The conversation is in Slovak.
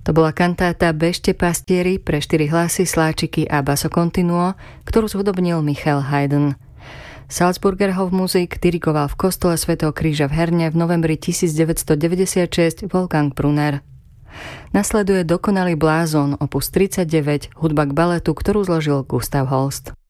To bola kantáta Bežte pastieri pre 4 hlasy, sláčiky a basso continuo, ktorú zhudobnil Michael Haydn. Salzburger Hofmusik dirigoval v kostole svätého Kríža v Herne v novembri 1996 Wolfgang Brunner. Nasleduje Dokonalý blázon opus 39, hudba k baletu, ktorú zložil Gustav Holst.